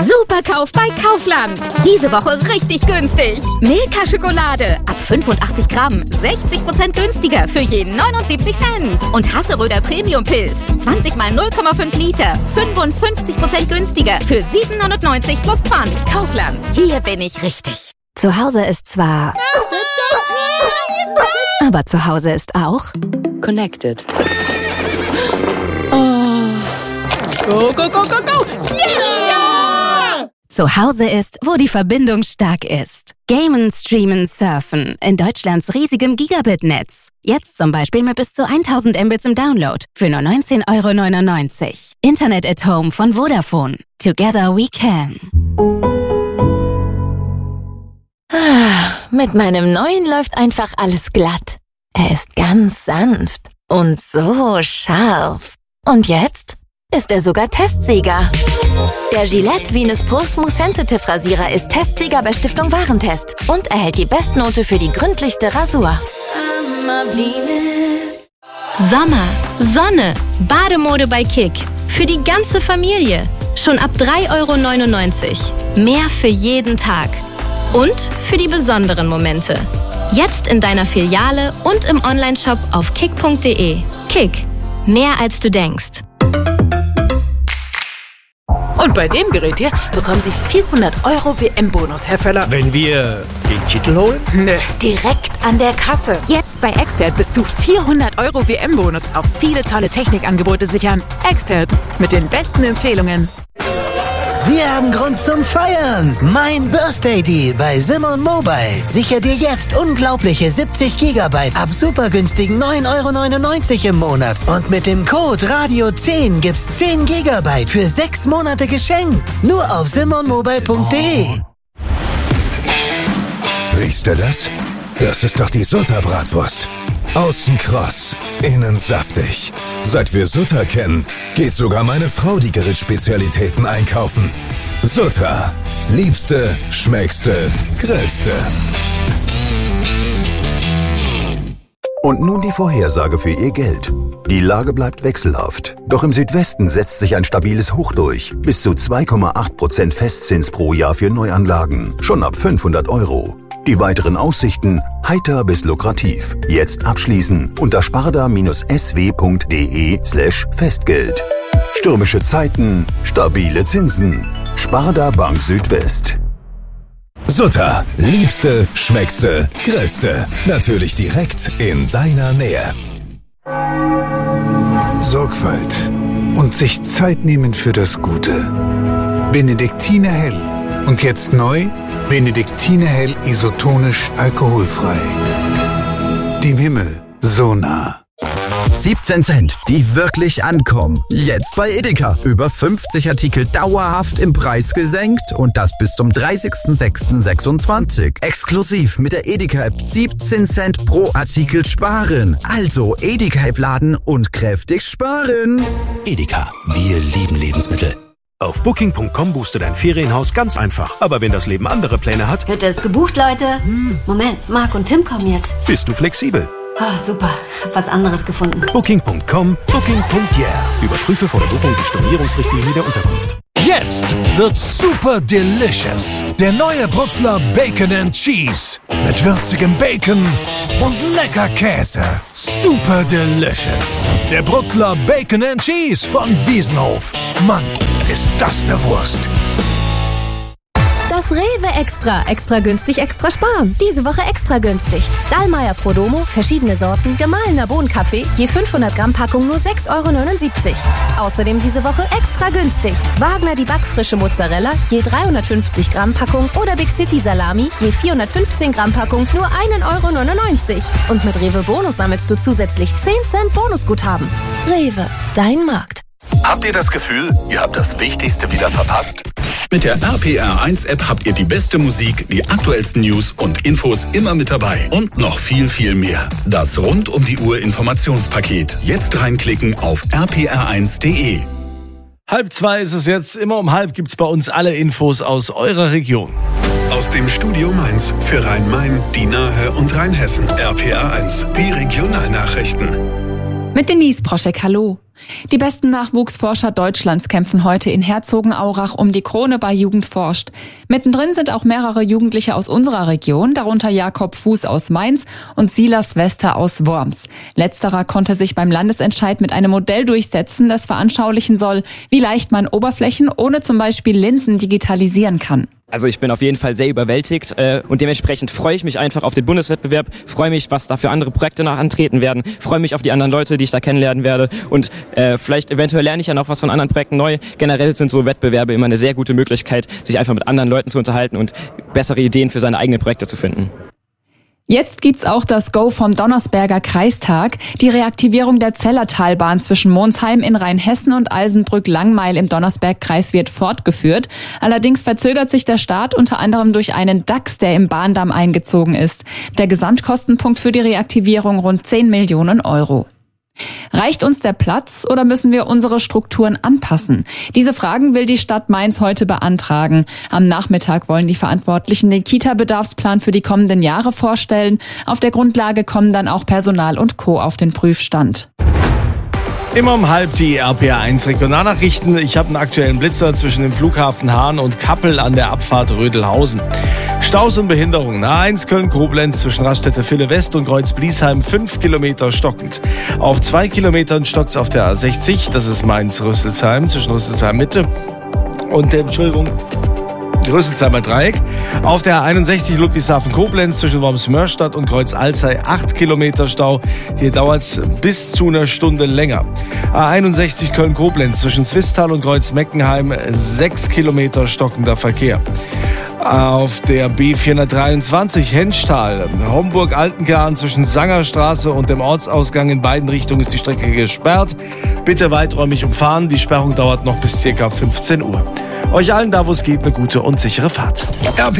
Superkauf bei Kaufland. Diese Woche richtig günstig. Milka-Schokolade ab 85 Gramm 60% günstiger für jeden 79 Cent. Und Hasseröder Premium-Pilz 20 mal 0,5 Liter 55% günstiger für 7,99 plus Pfand. Kaufland, hier bin ich richtig. Zu Hause ist zwar... aber zu Hause ist auch... Connected. Oh. Go, go, go, go, go! Yeah! Zu Hause ist, wo die Verbindung stark ist. Gamen, Streamen, Surfen in Deutschlands riesigem Gigabit-Netz. Jetzt zum Beispiel mit bis zu 1000 Mbits im Download für nur 19,99 €. Internet at Home von Vodafone. Together we can. Mit meinem neuen läuft einfach alles glatt. Er ist ganz sanft und so scharf. Und jetzt ist er sogar Testsieger. Der Gillette Venus Pro Smooth Sensitive Rasierer ist Testsieger bei Stiftung Warentest und erhält die Bestnote für die gründlichste Rasur. Sommer, Sonne, Bademode bei Kick. Für die ganze Familie. Schon ab 3,99 €. Mehr für jeden Tag. Und für die besonderen Momente. Jetzt in deiner Filiale und im Onlineshop auf kick.de. Kick. Mehr als du denkst. Und bei dem Gerät hier bekommen Sie 400 € WM-Bonus, Herr Völler. Wenn wir den Titel holen? Nö, direkt an der Kasse. Jetzt bei Expert bis zu 400 € WM-Bonus auf viele tolle Technikangebote sichern. Expert mit den besten Empfehlungen. Wir haben Grund zum Feiern. Mein Birthday Deal bei Simon Mobile. Sicher dir jetzt unglaubliche 70 GB ab super günstigen 9,99 € im Monat. Und mit dem Code Radio10 gibt's 10 GB für 6 Monate geschenkt. Nur auf simonmobile.de. Riechst du das? Das ist doch die Sutta-Bratwurst. Außen kross, innen saftig. Seit wir Sutta kennen, geht sogar meine Frau die Grillspezialitäten einkaufen. Sutta. Liebste, schmeckste, grillste. Und nun die Vorhersage für Ihr Geld. Die Lage bleibt wechselhaft. Doch im Südwesten setzt sich ein stabiles Hoch durch. Bis zu 2,8% Festzins pro Jahr für Neuanlagen. Schon ab 500 €. Die weiteren Aussichten heiter bis lukrativ. Jetzt abschließen unter sparda-sw.de/Festgeld. Stürmische Zeiten, stabile Zinsen. Sparda Bank Südwest. Sutta. Liebste, schmeckste, grillste. Natürlich direkt in deiner Nähe. Sorgfalt und sich Zeit nehmen für das Gute. Benediktiner Hell. Und jetzt neu, Benediktiner Hell isotonisch alkoholfrei. Dem Himmel so nah. 17 Cent, die wirklich ankommen. Jetzt bei Edeka. Über 50 Artikel dauerhaft im Preis gesenkt und das bis zum 30.06.26. Exklusiv mit der Edeka-App 17 Cent pro Artikel sparen. Also Edeka-App laden und kräftig sparen. Edeka, wir lieben Lebensmittel. Auf Booking.com buchst du dein Ferienhaus ganz einfach. Aber wenn das Leben andere Pläne hat... Hütte ist gebucht, Leute. Moment, Marc und Tim kommen jetzt. Bist du flexibel? Oh, super. Hab was anderes gefunden. Booking.com, Booking.yeah. Überprüfe vor der Buchung die Stornierungsrichtlinie der Unterkunft. Jetzt wird's super delicious. Der neue Brutzler Bacon and Cheese. Mit würzigem Bacon und lecker Käse. Super delicious. Der Brutzler Bacon and Cheese von Wiesenhof. Mann, ist das eine Wurst. Das Rewe Extra. Extra günstig, extra sparen. Diese Woche extra günstig. Dallmayr Prodomo, verschiedene Sorten, gemahlener Bohnenkaffee, je 500 Gramm Packung nur 6,79 €. Außerdem diese Woche extra günstig. Wagner die backfrische Mozzarella, je 350 Gramm Packung oder Big City Salami, je 415 Gramm Packung nur 1,99 €. Und mit Rewe Bonus sammelst du zusätzlich 10 Cent Bonusguthaben. Rewe, dein Markt. Habt ihr das Gefühl, ihr habt das Wichtigste wieder verpasst? Mit der RPR1-App habt ihr die beste Musik, die aktuellsten News und Infos immer mit dabei. Und noch viel, viel mehr. Das Rund-um-die-Uhr-Informationspaket. Jetzt reinklicken auf rpr1.de. 1:30 ist es jetzt. Immer um 1:30 gibt's bei uns alle Infos aus eurer Region. Aus dem Studio Mainz für Rhein-Main, die Nahe und Rheinhessen. RPR1, die Regionalnachrichten. Mit Denise Proschek, hallo. Die besten Nachwuchsforscher Deutschlands kämpfen heute in Herzogenaurach um die Krone bei Jugend forscht. Mittendrin sind auch mehrere Jugendliche aus unserer Region, darunter Jakob Fuß aus Mainz und Silas Wester aus Worms. Letzterer konnte sich beim Landesentscheid mit einem Modell durchsetzen, das veranschaulichen soll, wie leicht man Oberflächen ohne zum Beispiel Linsen digitalisieren kann. Also ich bin auf jeden Fall sehr überwältigt und dementsprechend freue ich mich einfach auf den Bundeswettbewerb, freue mich, was da für andere Projekte noch antreten werden, freue mich auf die anderen Leute, die ich da kennenlernen werde und vielleicht eventuell lerne ich ja noch was von anderen Projekten neu. Generell sind so Wettbewerbe immer eine sehr gute Möglichkeit, sich einfach mit anderen Leuten zu unterhalten und bessere Ideen für seine eigenen Projekte zu finden. Jetzt gibt's auch das Go vom Donnersberger Kreistag. Die Reaktivierung der Zellertalbahn zwischen Monsheim in Rheinhessen und Alsenbrück-Langmeil im Donnersbergkreis wird fortgeführt. Allerdings verzögert sich der Start unter anderem durch einen Dachs, der im Bahndamm eingezogen ist. Der Gesamtkostenpunkt für die Reaktivierung rund 10 Millionen Euro. Reicht uns der Platz oder müssen wir unsere Strukturen anpassen? Diese Fragen will die Stadt Mainz heute beantragen. Am Nachmittag wollen die Verantwortlichen den Kita-Bedarfsplan für die kommenden Jahre vorstellen. Auf der Grundlage kommen dann auch Personal und Co. auf den Prüfstand. Immer um 12 die RPR1 Regionalnachrichten. Ich habe einen aktuellen Blitzer zwischen dem Flughafen Hahn und Kappel an der Abfahrt Rödelhausen. Staus und Behinderungen. A1 Köln-Koblenz zwischen Raststätte-Ville West und Kreuz-Bliesheim 5 Kilometer stockend. Auf 2 Kilometern stockt's auf der A60. Das ist Mainz-Rüsselsheim zwischen Rüsselsheim-Mitte und Rüsselsheimer Dreieck. Auf der A61 Ludwigshafen-Koblenz zwischen Worms-Mörstadt und Kreuz-Alzey 8 Kilometer Stau. Hier dauert's bis zu einer Stunde länger. A61 Köln-Koblenz zwischen Zwistal und Kreuz-Meckenheim 6 Kilometer stockender Verkehr. Auf der B423 Henschtal, Homburg-Altenkern zwischen Sangerstraße und dem Ortsausgang in beiden Richtungen ist die Strecke gesperrt. Bitte weiträumig umfahren. Die Sperrung dauert noch bis ca. 15 Uhr. Euch allen da, wo es geht, eine gute und sichere Fahrt.